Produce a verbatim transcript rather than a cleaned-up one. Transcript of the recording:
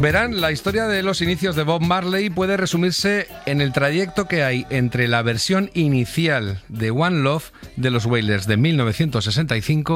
Verán, la historia de los inicios de Bob Marley puede resumirse en el trayecto que hay entre la versión inicial de One Love de los Wailers de mil novecientos sesenta y cinco